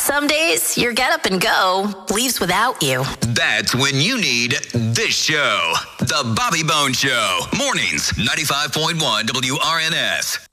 Some days, your get up and go leaves without you. That's when you need this show. The Bobby Bones Show. Mornings, 95.1 WRNS.